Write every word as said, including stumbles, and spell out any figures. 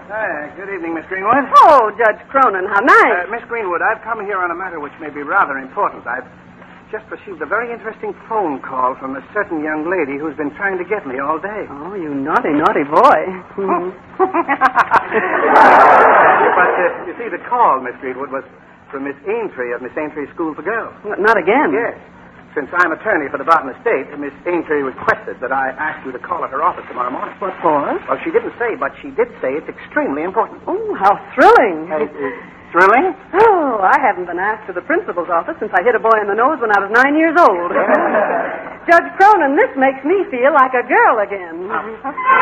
Hi, good evening, Miss Greenwood. Oh, Judge Cronin, how nice. Uh, Miss Greenwood, I've come here on a matter which may be rather important. I've just received a very interesting phone call from a certain young lady who's been trying to get me all day. Oh, you naughty, naughty boy. But, uh, you see, the call, Miss Greenwood, was from Miss Aintree of Miss Aintree School for Girls. Not again. Yes. Since I'm attorney for the Barton Estate, Miss Aintree requested that I ask you to call at her office tomorrow morning. What for? Well, she didn't say, but she did say it's extremely important. Oh, how thrilling. Uh, uh, thrilling? Oh, I haven't been asked to the principal's office since I hit a boy in the nose when I was nine years old. Judge Cronin, this makes me feel like a girl again.